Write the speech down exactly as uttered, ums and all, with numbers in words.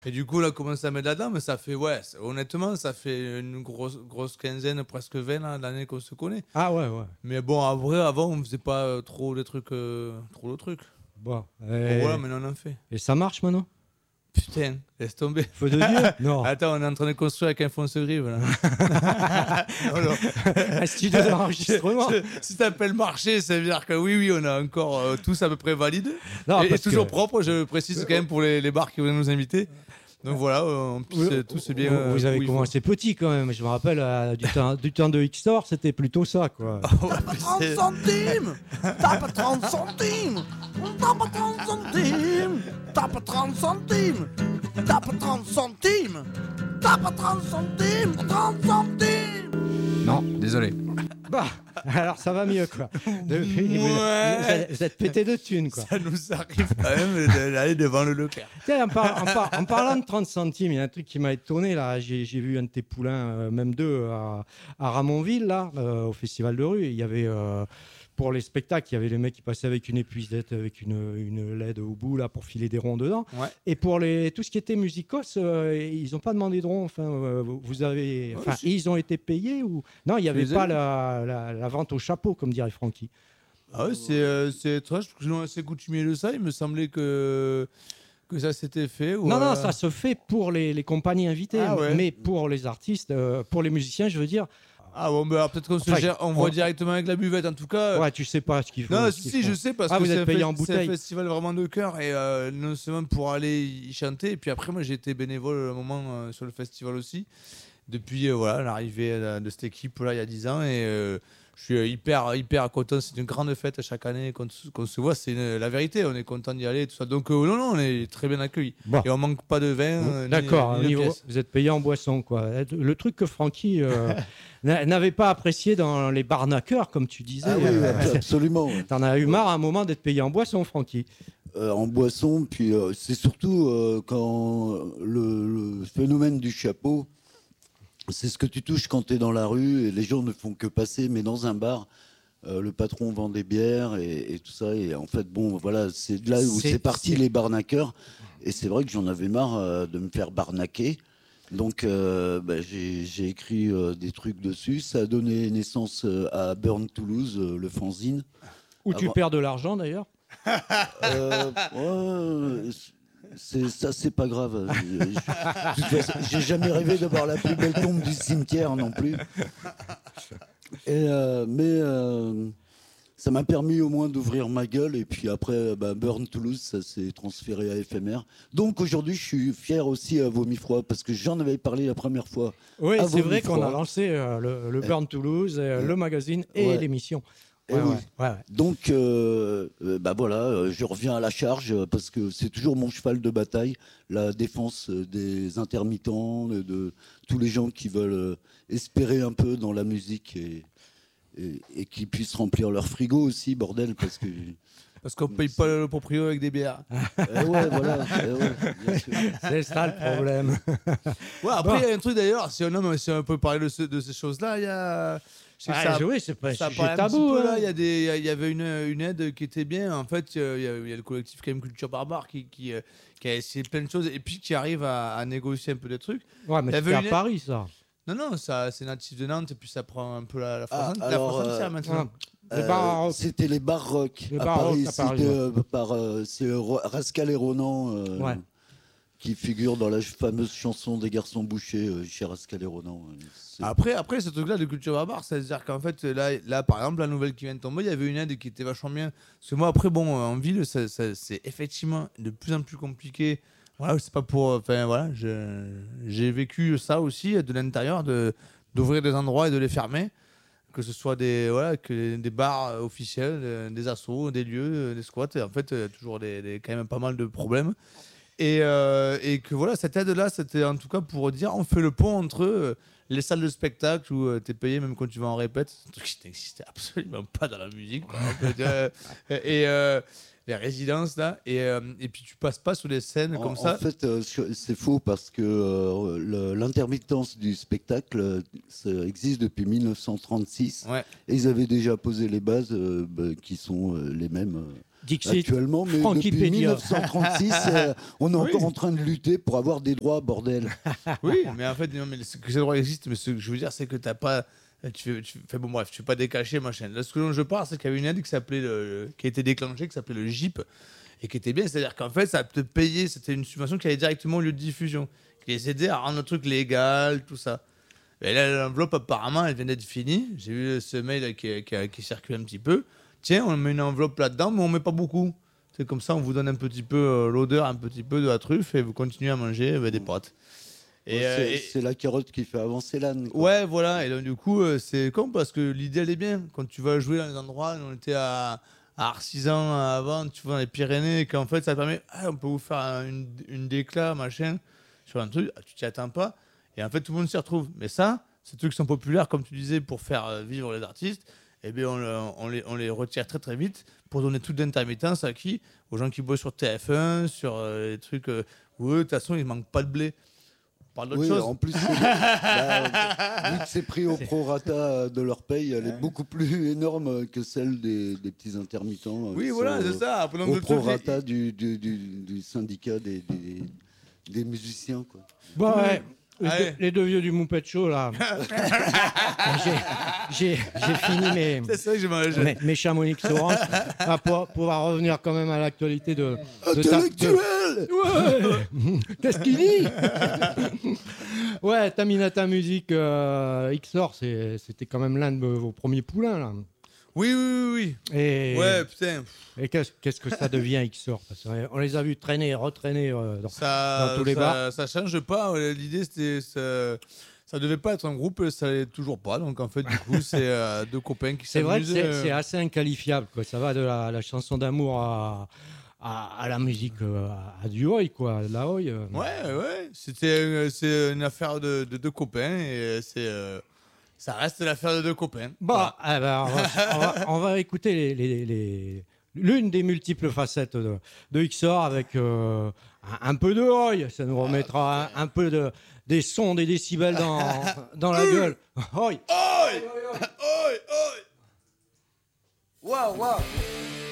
Et du coup, on a commencé à mettre là-dedans, mais ça fait, ouais, ça- honnêtement, ça fait une grosse, grosse quinzaine, presque vingt là, d'années qu'on se connaît. Ah ouais, ouais. Mais bon, en vrai, avant, on faisait pas euh, trop des trucs, euh, trop de trucs. Bon, Bon, voilà, et, maintenant on en fait. et ça marche maintenant? Putain, laisse tomber. Feu de Dieu? Non. Attends, on est en train de construire avec un fonce-grive, là. Non, non. Un studio d'enregistrement. Je- Si t'appelles marché, ça veut dire que oui, oui, on a encore euh, tous à peu près valide. Non, et et parce toujours que- propre, je précise quand même pour les, les bars qui veulent nous inviter. Donc voilà, euh, en plus, Vous, euh, tout c'est bien. vous- euh, vous avez où il faut. commencé petit quand même. Je me rappelle euh, du, temps, du temps de X-Store, c'était plutôt ça, quoi. Ouais, mais c'est- centimes T'as pas trente centimes T'as pas trente centimes T'as pas trente centimes T'as pas trente centimes T'as pas trente centimes trente centimes Non, désolé. Bah, alors ça va mieux, quoi. Depuis, vous, Ouais. vous êtes, vous êtes pété de thunes, quoi. Ça nous arrive quand même d'aller devant le Leclerc. Tiens, en, par- en par- en parlant de trente centimes, il y a un truc qui m'a étonné, là. J'ai j'ai vu un de tes poulains, euh, même deux, à, à Ramonville, là, euh, au Festival de rue. Il y avait... euh, pour les spectacles, il y avait les mecs qui passaient avec une épuisette, avec une, une L E D au bout là pour filer des ronds dedans. Ouais. Et pour les, tout ce qui était musicos, euh, ils n'ont pas demandé de ronds. Enfin, euh, vous vous avez, enfin, Ouais, si. ils ont été payés ou non? Il n'y avait les pas ai. la, la, la vente au chapeau, comme dirait Francky. Ah ouais, c'est euh, c'est étrange, parce que je suis assez coutumier de ça. Il me semblait que, que ça s'était fait. Ou Non, non, euh, ça se fait pour les, les compagnies invitées, Ah ouais. mais pour les artistes, euh, pour les musiciens, je veux dire, Ah bon, bah, alors peut-être qu'on se Enfin, gère, on on- voit directement avec la buvette. En tout cas, ouais, tu sais pas ce qu'il faut. non, ce si, qu'ils si, font. je sais, parce Ah, que vous c'est êtes un, payé fe- en c'est un bouteille. festival vraiment de cœur. Et euh, non seulement pour aller y chanter, et puis après, moi j'ai été bénévole un moment euh, sur le festival aussi. Depuis euh, voilà, l'arrivée euh, de cette équipe-là il y a dix ans. Et euh, je suis euh, hyper, hyper content. C'est une grande fête chaque année qu'on se- qu'on se voit. C'est une- la vérité. On est content d'y aller. Tout ça. Donc, euh, non, non, on est très bien accueillis. Bon. Et on manque pas de vin. euh, ni- D'accord, ni au de niveau- pièces. vous êtes payé en boisson, quoi. Le truc que Francky euh, n'a- n'avait pas apprécié dans les barnaqueurs, comme tu disais. Ah oui, euh, abs- absolument. ouais. T'en as eu marre à un moment d'être payé en boisson, Francky. Euh, en boisson, puis euh, c'est surtout euh, quand le, le phénomène du chapeau, c'est ce que tu touches quand tu es dans la rue et les gens ne font que passer, mais dans un bar, euh, le patron vend des bières et, et tout ça. Et en fait, bon, voilà, c'est de là où C'est- c'est parti c'est- les barnaqueurs. Et c'est vrai que j'en avais marre euh, de me faire barnaquer. Donc, euh, bah, j'ai j'ai écrit euh, des trucs dessus. Ça a donné naissance euh, à Burn Toulouse, euh, le fanzine. Où tu Avant- perds de l'argent, d'ailleurs. Euh, ouais, c'est ça, c'est pas grave. Je- je- de toute façon, J'ai jamais rêvé d'avoir la plus belle tombe du cimetière non plus. Et euh, mais euh, ça m'a permis au moins d'ouvrir ma gueule. Et puis après, bah, Burn Toulouse, ça s'est transféré à F M R. Donc aujourd'hui, je suis fier aussi à Vomi Froid parce que j'en avais parlé la première fois. Oui, à c'est Vomi vrai qu'on Froid. a lancé euh, le, le Burn Toulouse, euh, Euh, le magazine et ouais. l'émission. Eh Ouais, oui. ouais, ouais, ouais. Donc, euh, euh, bah voilà, euh, je reviens à la charge euh, parce que c'est toujours mon cheval de bataille, la défense euh, des intermittents, de, de tous les gens qui veulent euh, espérer un peu dans la musique et, et, et qui puissent remplir leur frigo aussi, bordel, parce que. Parce qu'on paye pas le proprio avec des bières. Eh ouais, voilà. eh ouais, bien sûr. C'est ça le problème. Ouais, après, Bon. il y a un truc d'ailleurs, si on, non, mais si on peut parler de, ce- de ces choses-là, il y a. Je sais que Ah, ça, oui, c'est pas un ça sujet parlait un petit tabou. peu, là. hein. Il y, a des- il y a- il y avait une, une aide qui était bien. En fait, il y a, il y a- il y a le collectif quand même Culture Barbare qui, qui, euh, qui a essayé plein de choses et puis qui arrive à, à négocier un peu des trucs. Ouais, mais Il y c'était avait à une- Paris, ça. Non, non, ça, c'est natif de Nantes et puis ça prend un peu la, la, Ah, France- la alors, France entière euh, maintenant. Les Euh, bars rock. C'était les bars rock Les à bars rock Paris. à Paris, C'était ouais. euh, par euh, c'est euh, Ro- Rascal et Ronan euh, Ouais. qui figure dans la fameuse chanson des garçons bouchés euh, chez Rascal et Ronan. euh, c'est- Après, après, ce truc-là de culture barbare, c'est-à-dire qu'en fait, là, là, par exemple, la nouvelle qui vient de tomber, il y avait une aide qui était vachement bien. Parce que moi, après, bon, en ville, ça- ça- c'est effectivement de plus en plus compliqué. Voilà, c'est pas pour. Enfin, voilà, je- j'ai vécu ça aussi de l'intérieur, de, d'ouvrir des endroits et de les fermer. Que ce soit des, voilà, que des bars officiels, euh, des assos, des lieux, euh, des squats. Et en fait, il y a toujours des, des- quand même pas mal de problèmes. Et, euh, et que voilà, cette aide-là, c'était en tout cas pour dire on fait le pont entre euh, les salles de spectacle où tu es payé même quand tu vas en répète, c'est un truc qui n'existait absolument pas dans la musique. quoi. En fait, euh, et euh, les résidences là, et, euh, et puis tu passes pas sur des scènes En, comme en ça. fait, euh, sur- c'est faux parce que euh, le- l'intermittence du spectacle euh, ça existe depuis mille neuf cent trente-six Ouais. et ils avaient déjà posé les bases euh, bah, qui sont euh, les mêmes. euh, Dixit, actuellement, mais depuis Frankipédia. mille neuf cent trente-six, euh, on est Oui. encore en train de lutter pour avoir des droits, bordel. Oui, mais en fait, non, mais ce que ces droits existent, mais ce que je veux dire, c'est que t'as pas. Tu fais, tu fais- bon, bref, tu fais pas décacher, machin. Là, ce dont je parle, c'est qu'il y avait une aide qui s'appelait le- qui a été déclenchée, qui s'appelait le J I P, et qui était bien. C'est-à-dire qu'en fait, ça te payait, c'était une subvention qui allait directement au lieu de diffusion, qui les aidait à rendre le truc légal, tout ça. Et là, l'enveloppe, apparemment, elle vient d'être finie. J'ai vu ce mail qui, qui, qui circule un petit peu. Tiens, on met une enveloppe là-dedans, mais on met pas beaucoup. C'est comme ça, on vous donne un petit peu euh, l'odeur, un petit peu de la truffe, et vous continuez à manger euh, des pâtes. Et, Ouais, euh, c'est, et- c'est la carotte qui fait avancer l'âne. quoi. Ouais, voilà. Et donc, du coup, euh, c'est con parce que l'idée, elle est bien. Quand tu vas jouer dans les endroits, on était à, à Arcisan avant, tu vois, dans les Pyrénées, et qu'en fait, ça permet, ah, on peut vous faire un- une, une déclat, machin, sur un truc, ah, tu t'y attends pas. Et en fait, tout le monde s'y retrouve. Mais ça, ces trucs sont populaires, comme tu disais, pour faire euh, vivre les artistes. Eh bien, on, le- on les, on les retire très très vite pour donner toute l'intermittence à qui? Aux gens qui bossent sur T F un, sur euh, les trucs euh, où eux, de toute façon, il manque pas de blé. On parle d'autre Oui, chose. en plus, c'est- bah, vu que c'est pris au prorata de leur paye, elle est beaucoup plus énorme que celle des, des petits intermittents. euh, Oui, qui voilà, sont, c'est ça. Pendant Au que le truc, prorata du, du, du, du syndicat des, des, des musiciens. Quoi. Bon, ouais. Les, Allez. deux, les deux vieux du Moupette Show, là. j'ai, j'ai, j'ai fini mes, c'est ça que j'ai mal. mes, mes Chamonix Orange. À pour pouvoir revenir quand même à l'actualité de. de ta- Intellectuel de- Ouais. Qu'est-ce qu'il dit? Ouais, Taminata Music euh, X O R, c'est, c'était quand même l'un de vos premiers poulains, là. Oui, oui, oui, Et, oui. Ouais, putain. et qu'est-ce, qu'est-ce que ça devient X O R? Parce qu'on les a vus traîner, retraîner euh, dans, Ça, dans tous les ça, bars. ça change pas. Ouais, l'idée, c'était. Ça, ça devait pas être un groupe, ça l'est toujours pas. Donc, en fait, du coup, c'est euh, deux copains qui C'est vrai que s'amusent. c'est, euh, c'est assez inqualifiable, quoi. Ça va de la, la chanson d'amour à, à, à la musique, euh, à, à du oi, quoi, à de la oi. euh. Ouais, ouais. C'était, euh, c'est une affaire de, de deux copains et euh, c'est. euh, ça reste l'affaire de deux copains. Bon, Voilà. eh ben, on, va, on, va, on va écouter les, les, les- l'une des multiples facettes de, de X O R avec euh, un, un peu de oi. Ça nous remettra un, un peu de, des sons, des décibels dans, dans la gueule. Oi. Oi! Oi! Oi! Wow, wow.